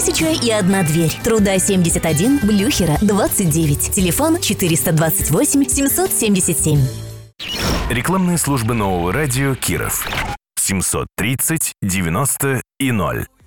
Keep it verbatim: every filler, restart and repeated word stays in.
тысяча и одна дверь. Труда семьдесят один, Блюхера двадцать девять. Телефон четыреста двадцать восемь семьсот семьдесят семь. Рекламные службы нового радио Киров. семьсот тридцать девяносто и ноль.